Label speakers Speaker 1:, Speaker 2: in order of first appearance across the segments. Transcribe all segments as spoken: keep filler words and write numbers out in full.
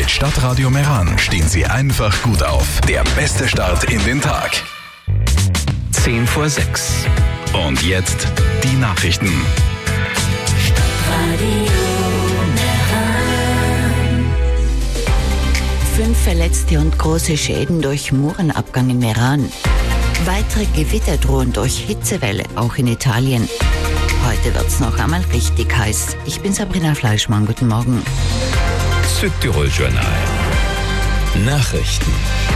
Speaker 1: Mit Stadtradio Meran stehen Sie einfach gut auf. Der beste Start in den Tag. Zehn vor sechs. Und jetzt die Nachrichten.
Speaker 2: Fünf Verletzte und große Schäden durch Murenabgang in Meran. Weitere Gewitter drohen durch Hitzewelle, auch in Italien. Heute wird's noch einmal richtig heiß. Ich bin Sabrina Fleischmann, guten Morgen.
Speaker 3: Südtirol-Journal. Nachrichten.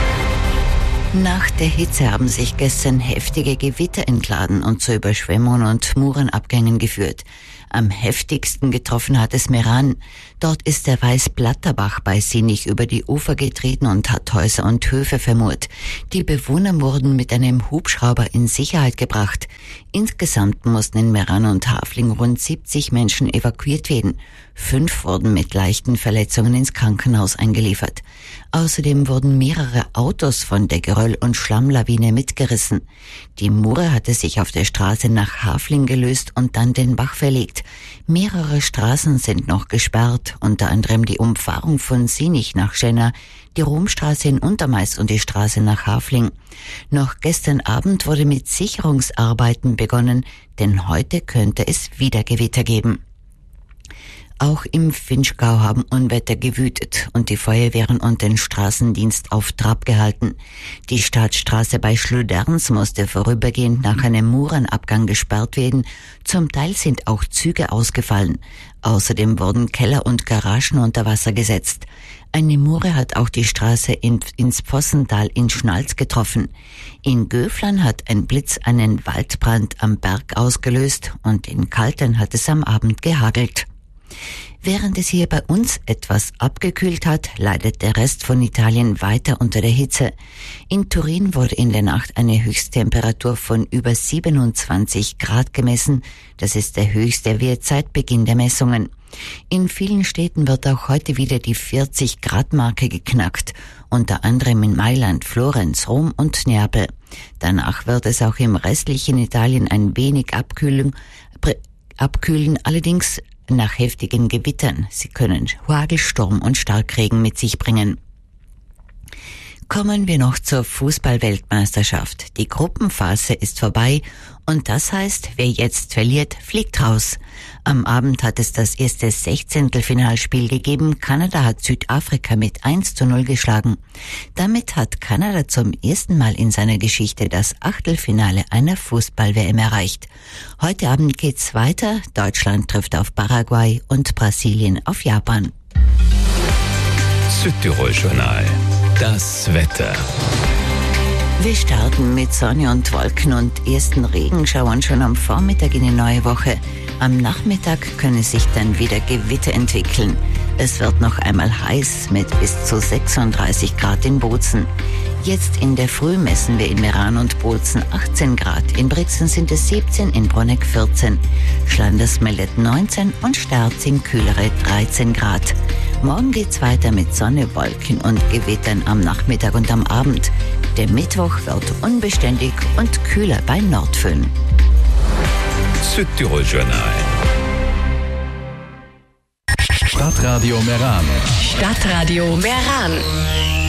Speaker 2: Nach der Hitze haben sich gestern heftige Gewitter entladen und zu Überschwemmungen und Murenabgängen geführt. Am heftigsten getroffen hat es Meran. Dort ist der Weißblatterbach bei Sinich über die Ufer getreten und hat Häuser und Höfe vermurt. Die Bewohner wurden mit einem Hubschrauber in Sicherheit gebracht. Insgesamt mussten in Meran und Hafling rund siebzig Menschen evakuiert werden. Fünf wurden mit leichten Verletzungen ins Krankenhaus eingeliefert. Außerdem wurden mehrere Autos von der Geröll- und Schlammlawine mitgerissen. Die Mure hatte sich auf der Straße nach Hafling gelöst und dann den Bach verlegt. Mehrere Straßen sind noch gesperrt, unter anderem die Umfahrung von Sinich nach Schenna, die Romstraße in Untermeis und die Straße nach Hafling. Noch gestern Abend wurde mit Sicherungsarbeiten begonnen, denn heute könnte es wieder Gewitter geben. Auch im Vinschgau haben Unwetter gewütet und die Feuerwehren und den Straßendienst auf Trab gehalten. Die Staatsstraße bei Schluderns musste vorübergehend nach einem Murenabgang gesperrt werden. Zum Teil sind auch Züge ausgefallen. Außerdem wurden Keller und Garagen unter Wasser gesetzt. Eine Mure hat auch die Straße in, ins Possental in Schnalz getroffen. In Göflern hat ein Blitz einen Waldbrand am Berg ausgelöst und in Kaltern hat es am Abend gehagelt. Während es hier bei uns etwas abgekühlt hat, leidet der Rest von Italien weiter unter der Hitze. In Turin wurde in der Nacht eine Höchsttemperatur von über siebenundzwanzig Grad gemessen. Das ist der höchste Wert seit Beginn der Messungen. In vielen Städten wird auch heute wieder die vierzig Grad Marke geknackt, unter anderem in Mailand, Florenz, Rom und Neapel. Danach wird es auch im restlichen Italien ein wenig abkühlen, abkühlen, allerdings nach heftigen Gewittern. Sie können Hagel, Sturm und Starkregen mit sich bringen. Kommen wir noch zur Fußball-Weltmeisterschaft. Die Gruppenphase ist vorbei und das heißt, wer jetzt verliert, fliegt raus. Am Abend hat es das erste Sechzehntelfinalspiel gegeben. Kanada hat Südafrika mit eins zu null geschlagen. Damit hat Kanada zum ersten Mal in seiner Geschichte das Achtelfinale einer Fußball-W M erreicht. Heute Abend geht's weiter. Deutschland trifft auf Paraguay und Brasilien auf Japan.
Speaker 3: Südtirol-Journal. Das Wetter.
Speaker 2: Wir starten mit Sonne und Wolken und ersten Regenschauern schon am Vormittag in die neue Woche. Am Nachmittag können sich dann wieder Gewitter entwickeln. Es wird noch einmal heiß mit bis zu sechsunddreißig Grad in Bozen. Jetzt in der Früh messen wir in Meran und Bozen achtzehn Grad. In Brixen sind es siebzehn, in Bruneck vierzehn. Schlanders meldet neunzehn und Sterzing kühlere dreizehn Grad. Morgen geht's weiter mit Sonne, Wolken und Gewittern am Nachmittag und am Abend. Der Mittwoch wird unbeständig und kühler bei Nordföhn.
Speaker 3: Südtirol-Journal.
Speaker 1: Stadtradio Meran.
Speaker 4: Stadtradio Meran.